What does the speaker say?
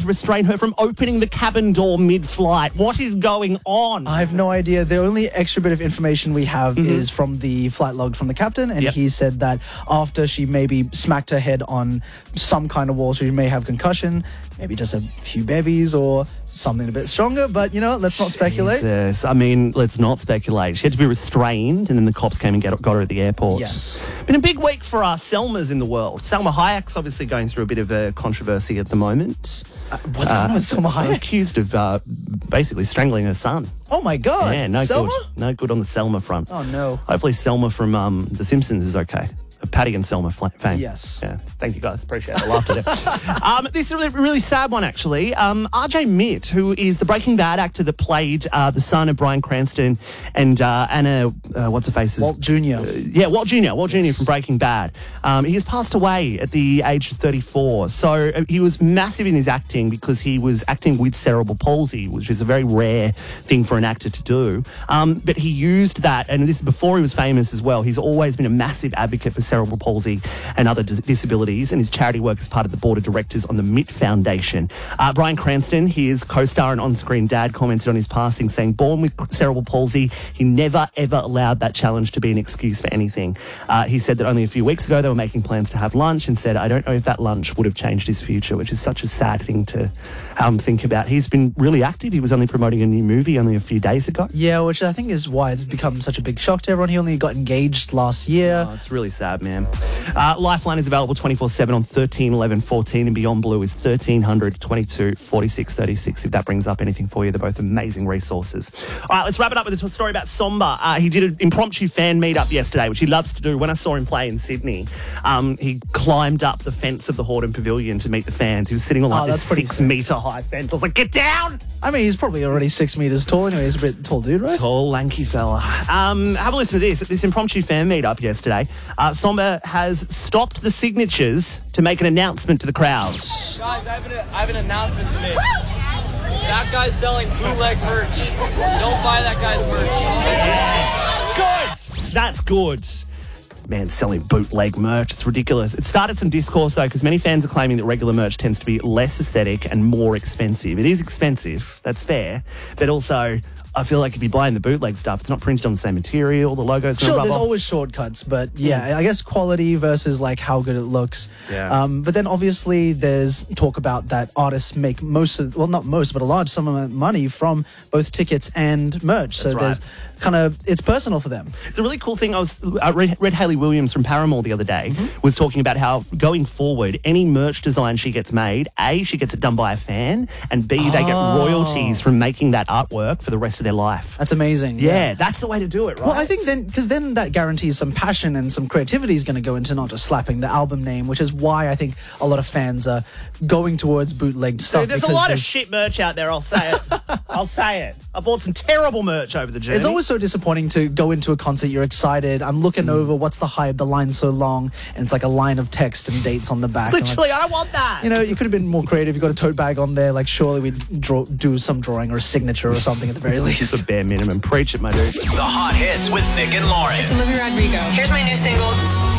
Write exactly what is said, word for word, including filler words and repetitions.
to restrain her from opening the cabin door mid-flight. What is going on? I have no idea. The only extra bit of information we have mm-hmm. is from the flight log from the captain, and yep. he said that after she maybe smacked her head on some kind of wall, she may have concussion, maybe just a few bevies or something a bit stronger, but, you know, let's not speculate. Jesus. I mean, let's not speculate. She had to be restrained, and then the cops came and get, got her at the airport. Yes. Been a big week for our Selmas in the world. Salma Hayek's obviously going through a bit of a controversy at the moment. Uh, what's uh, going on with Salma Hayek? Accused of uh, basically strangling her son. Oh, my God. Yeah, no Selma? good. No good on the Selma front. Oh, no. Hopefully Selma from um, The Simpsons is okay. Patty and Selma fame. Yes. Yeah. Thank you, guys. Appreciate the laughter there. um, this is a really, really sad one, actually. Um, R J Mitt, who is the Breaking Bad actor that played uh, the son of Bryan Cranston and uh, Anna, uh, what's her face? Walt Junior Uh, yeah, Walt Junior Walt Junior from Breaking Bad. Um, he has passed away at the age of thirty-four. So uh, he was massive in his acting because he was acting with cerebral palsy, which is a very rare thing for an actor to do. Um, but he used that, and this is before he was famous as well. He's always been a massive advocate for cerebral palsy and other dis- disabilities, and his charity work is part of the board of directors on the Mitt Foundation. Uh, Bryan Cranston, his co-star and on-screen dad, commented on his passing, saying, born with cerebral palsy, he never, ever allowed that challenge to be an excuse for anything. Uh, he said that only a few weeks ago they were making plans to have lunch and said, I don't know if that lunch would have changed his future, which is such a sad thing to um, think about. He's been really active. He was only promoting a new movie only a few days ago. Yeah, which I think is why it's become such a big shock to everyone. He only got engaged last year. Oh, it's really sad, man. Uh, Lifeline is available twenty-four seven on thirteen eleven fourteen, and Beyond Blue is thirteen hundred twenty-two forty-six thirty-six if that brings up anything for you. They're both amazing resources. All right, let's wrap it up with a t- story about Somba. Uh, he did an impromptu fan meet-up yesterday, which he loves to do. When I saw him play in Sydney, um, he climbed up the fence of the Hordern Pavilion to meet the fans. He was sitting on like oh, this six-metre high fence. I was like, get down! I mean, he's probably already six metres tall anyway. He's a bit tall dude, right? Tall, lanky fella. Um, have a listen to this. At this impromptu fan meet-up yesterday, uh, Somba has stopped the signatures to make an announcement to the crowd. Guys, I have, an, I have an announcement to make. That guy's selling bootleg merch. Don't buy that guy's Good! merch. That's good. Man, selling bootleg merch, it's ridiculous. It started some discourse, though, because many fans are claiming that regular merch tends to be less aesthetic and more expensive. It is expensive, that's fair, but also I feel like if you're buying the bootleg stuff, it's not printed on the same material, the logo's going to Sure, rub there's off. always shortcuts, but yeah, mm. I guess quality versus like how good it looks. Yeah. Um, but then obviously there's talk about that artists make most of, well, not most, but a large sum of money from both tickets and merch. That's so right. there's kind of, it's personal for them. It's a really cool thing. I was I read, read Hayley Williams from Paramore the other day mm-hmm. was talking about how going forward, any merch design she gets made, A, she gets it done by a fan, and B, oh. they get royalties from making that artwork for the rest of their life. That's amazing. Yeah, yeah. that's the way to do it, right? Well, I think then, because then that guarantees some passion and some creativity is going to go into not just slapping the album name, which is why I think a lot of fans are going towards bootleg stuff. Dude, there's a lot of shit merch out there, I'll say it. I'll say it. I bought some terrible merch over the journey. It's always so disappointing to go into a concert, you're excited, I'm looking mm. over, what's the hype, the line's so long, and it's like a line of text and dates on the back. Literally, like, I don't want that. You know, you could have been more creative. You got a tote bag on there, like surely we'd draw, do some drawing or a signature or something at the very least. Just a bare minimum. Preach it, my dude. The hot hits with Nick and Lauren. It's Olivia Rodrigo. Here's my new single.